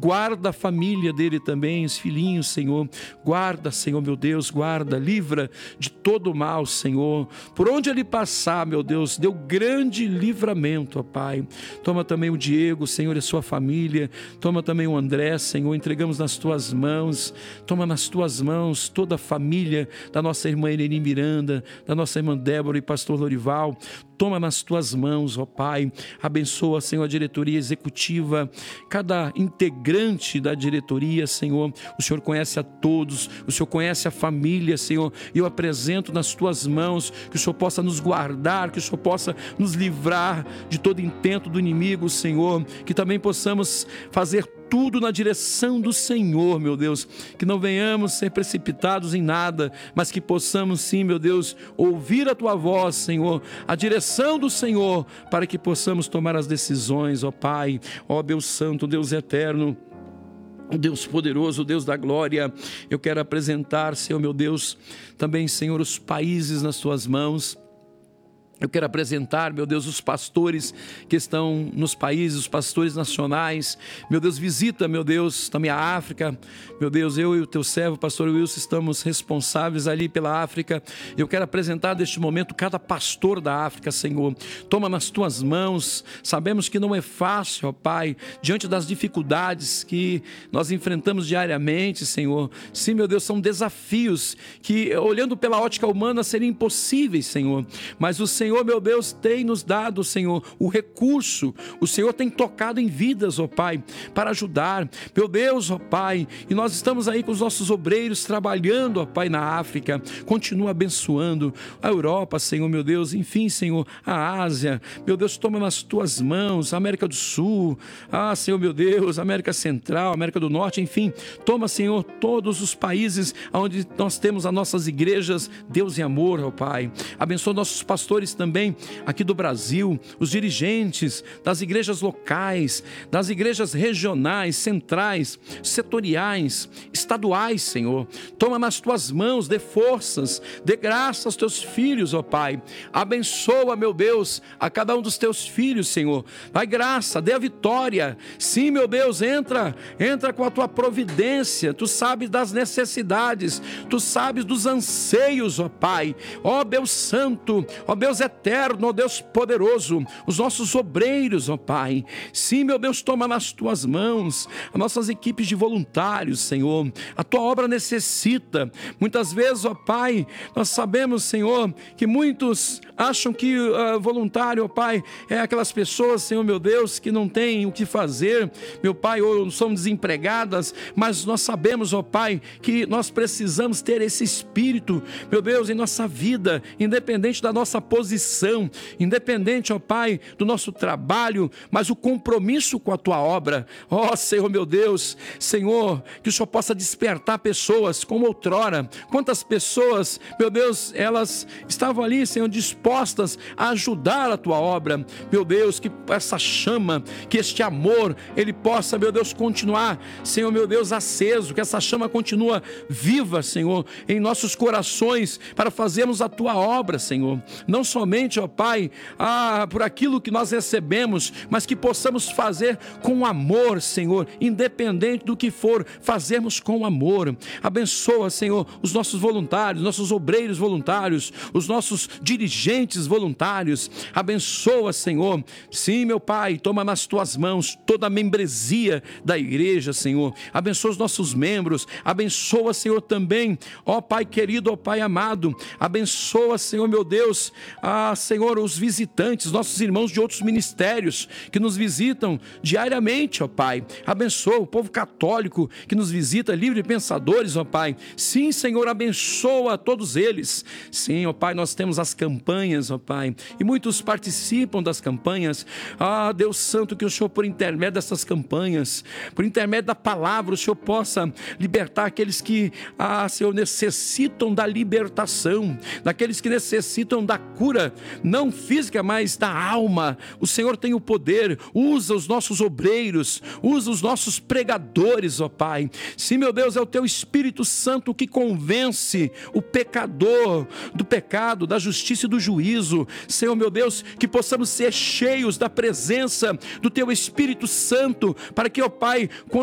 guarda a família dele também, os filhinhos, Senhor, guarda, Senhor, meu Deus, guarda, livra de todo mal, Senhor, por onde ele passar, meu Deus, deu grande livramento, ó Pai. Toma também o Diego, Senhor, e a sua família, toma também o André, Senhor, entregamos nas tuas mãos, toma nas tuas mãos toda a família da nossa irmã Eleni Miranda, da nossa irmã Débora e pastor Lorival, toma nas tuas mãos, ó Pai, abençoa, Senhor, a diretoria executiva, cada integrante da diretoria, Senhor, o Senhor conhece a todos, o Senhor conhece a família, Senhor, e eu apresento nas tuas mãos, que o Senhor possa nos guardar, que o Senhor possa nos livrar de todo intento do inimigo, Senhor, que também possamos fazer tudo na direção do Senhor, meu Deus, que não venhamos ser precipitados em nada, mas que possamos sim, meu Deus, ouvir a Tua voz, Senhor, a direção do Senhor, para que possamos tomar as decisões, ó Pai, ó Deus Santo, Deus Eterno, Deus poderoso, Deus da glória. Eu quero apresentar, Senhor, meu Deus, também, Senhor, os países nas Tuas mãos. Eu quero apresentar, meu Deus, os pastores que estão nos países, os pastores nacionais. Meu Deus, visita, meu Deus, também a África. Meu Deus, eu e o teu servo, pastor Wilson, estamos responsáveis ali pela África. Eu quero apresentar neste momento cada pastor da África, Senhor. Toma nas tuas mãos. Sabemos que não é fácil, ó Pai, diante das dificuldades que nós enfrentamos diariamente, Senhor. Sim, meu Deus, são desafios que, olhando pela ótica humana, seriam impossíveis, Senhor. Mas o Senhor, meu Deus, tem nos dado, Senhor, o recurso. O Senhor tem tocado em vidas, ó Pai, para ajudar. Meu Deus, ó Pai, e nós estamos aí com os nossos obreiros trabalhando, ó Pai, na África. Continua abençoando a Europa, Senhor, meu Deus. Enfim, Senhor, a Ásia. Meu Deus, toma nas tuas mãos a América do Sul. Ah, Senhor, meu Deus, América Central, América do Norte, enfim. Toma, Senhor, todos os países onde nós temos as nossas igrejas, Deus e amor, ó Pai. Abençoa nossos pastores também aqui do Brasil, os dirigentes das igrejas locais, das igrejas regionais, centrais, setoriais, estaduais, Senhor. Toma nas tuas mãos, dê forças, dê graça aos teus filhos, ó Pai. Abençoa, meu Deus, a cada um dos teus filhos, Senhor. Dai graça, dê a vitória. Sim, meu Deus, entra com a tua providência. Tu sabes das necessidades, tu sabes dos anseios, ó Pai. Ó Deus Santo, ó Deus eterno, ó Deus poderoso, os nossos obreiros, ó Pai. Sim, meu Deus, toma nas tuas mãos as nossas equipes de voluntários, Senhor. A tua obra necessita. Muitas vezes, ó Pai, nós sabemos, Senhor, que muitos acham que voluntário, ó Pai, é aquelas pessoas, Senhor, meu Deus, que não têm o que fazer, meu Pai, ou são desempregadas, mas nós sabemos, ó Pai, que nós precisamos ter esse espírito, meu Deus, em nossa vida, independente da nossa posição, independente, ó Pai, do nosso trabalho, mas o compromisso com a Tua obra. Ó Senhor, meu Deus, Senhor, que o Senhor possa despertar pessoas como outrora. Quantas pessoas, meu Deus, elas estavam ali, Senhor, dispostas a ajudar a Tua obra. Meu Deus, que essa chama, que este amor, ele possa, meu Deus, continuar, Senhor, meu Deus, aceso, que essa chama continua viva, Senhor, em nossos corações, para fazermos a Tua obra, Senhor. Não somente, ó Pai, por aquilo que nós recebemos, mas que possamos fazer com amor, Senhor, independente do que for, fazermos com amor. Abençoa, Senhor, os nossos voluntários, nossos obreiros voluntários, os nossos dirigentes voluntários. Abençoa, Senhor. Sim, meu Pai, toma nas Tuas mãos toda a membresia da igreja, Senhor. Abençoa os nossos membros. Abençoa, Senhor, também, ó Pai querido, ó Pai amado. Abençoa, Senhor, meu Deus, Senhor, os visitantes, nossos irmãos de outros ministérios que nos visitam diariamente, ó Pai. Abençoa o povo católico que nos visita, livre pensadores, ó Pai. Sim, Senhor, abençoa todos eles. Sim, ó Pai, nós temos as campanhas, ó Pai, e muitos participam das campanhas. Deus Santo, que o Senhor, por intermédio dessas campanhas, por intermédio da palavra, o Senhor possa libertar aqueles que, Senhor, necessitam da libertação, daqueles que necessitam da cura, não física, mas da alma. O Senhor tem o poder. Usa os nossos obreiros, usa os nossos pregadores, ó Pai. Sim, meu Deus, é o Teu Espírito Santo que convence o pecador do pecado, da justiça e do juízo. Senhor, meu Deus, que possamos ser cheios da presença do Teu Espírito Santo, para que, ó Pai, quando